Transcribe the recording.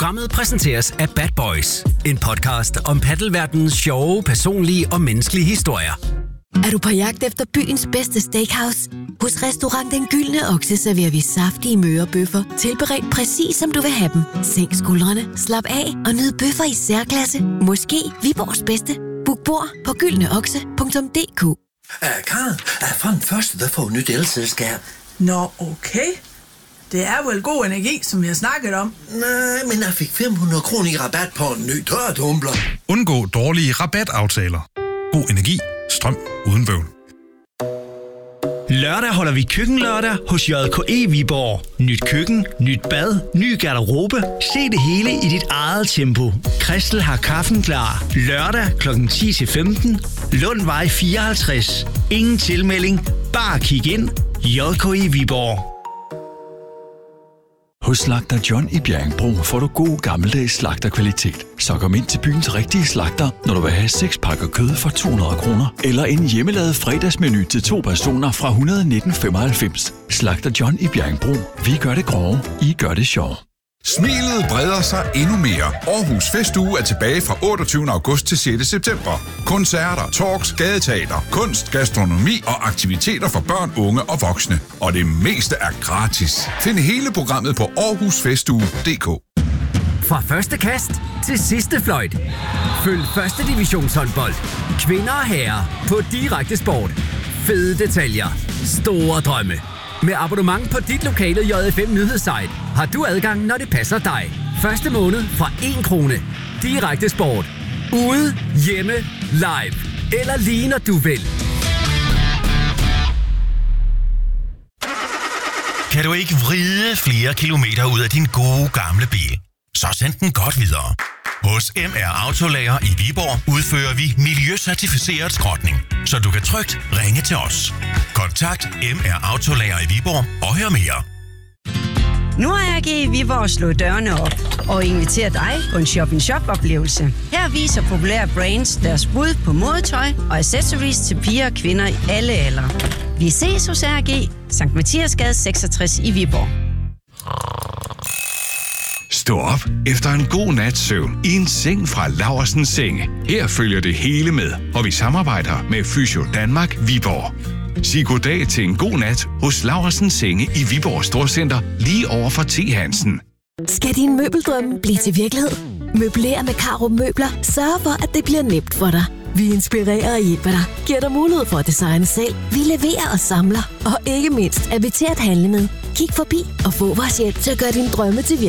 Programmet præsenteres af Bad Boys. En podcast om paddelverdenens sjove, personlige og menneskelige historier. Er du på jagt efter byens bedste steakhouse? Hos Restaurant Den Gyldne Okse serverer vi saftige mørebøffer, tilberedt præcis som du vil have dem. Sænk skuldrene, slap af og nyd bøffer i særklasse. Måske Viborgs bedste. Book bord på gyldneokse.dk. Karen, for den første, der får nyt elselskab. Nå, okay. Det er vel god energi, som vi har snakket om. Nej, men jeg fik 500 kroner i rabat på en ny tørretumbler. Undgå dårlige rabataftaler. God energi. Strøm uden bøvl. Lørdag holder vi køkkenlørdag hos JKE Viborg. Nyt køkken, nyt bad, ny garderobe. Se det hele i dit eget tempo. Christel har kaffen klar. Lørdag kl. 10-15. Lundvej 54. Ingen tilmelding. Bare kig ind. JKE Viborg. Hos Slagter John i Bjerringbro får du god gammeldags slagterkvalitet. Så kom ind til byens rigtige slagter, når du vil have 6 pakker kød for 200 kroner. Eller en hjemmelavet fredagsmenu til 2 personer fra 119,95. Slagter John i Bjerringbro. Vi gør det grove, I gør det sjov. Smilet breder sig endnu mere. Aarhus Festuge er tilbage fra 28. august til 6. september. Koncerter, talks, gadeteater, kunst, gastronomi og aktiviteter for børn, unge og voksne. Og det meste er gratis. Find hele programmet på aarhusfestuge.dk. Fra første kast til sidste fløjt. Følg første divisionshåndbold. Kvinder og herrer på Direkte Sport. Fede detaljer. Store drømme. Med abonnement på dit lokale JFM nyhedssite har du adgang, når det passer dig. Første måned fra 1 krone. Direkte Sport. Ude, hjemme, live. Eller lige når du vil. Kan du ikke vride flere kilometer ud af din gode gamle bil? Så send den godt videre. Hos MR Autolager i Viborg udfører vi miljøcertificeret skrotning, så du kan trygt ringe til os. Kontakt MR Autolager i Viborg og hør mere. Nu har AG i Viborg slået dørene op og inviterer dig på en shop-in-shop-oplevelse. Her viser populære brands deres bud på modetøj og accessories til piger og kvinder i alle aldre. Vi ses hos AG, Sankt Mathiasgade 66 i Viborg. Stå op efter en god nats søvn i en seng fra Laursens Senge. Her følger det hele med, og vi samarbejder med Fysio Danmark Viborg. Sig goddag til en god nat hos Laursens Senge i Viborg Storcenter, lige over for T. Hansen. Skal din møbeldrømme blive til virkelighed? Møbler med Caro Møbler sørger for, at det bliver nemt for dig. Vi inspirerer og hjælper dig, giver dig mulighed for at designe selv. Vi leverer og samler, og ikke mindst er vi til at handle med. Kig forbi og få vores hjælp til at gøre dine drømme til virkelighed.